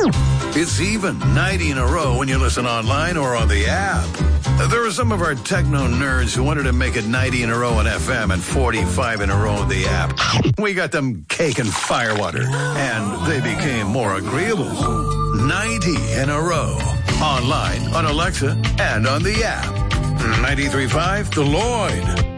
It's even 90 in a row when you listen online or on the app. There are some of our techno nerds who wanted to make it 90 in a row on FM and 45 in a row on the app. We got them cake and firewater, and they became more agreeable. 90 in a row. Online, on Alexa, and on the app. 93.5 The Lloyd.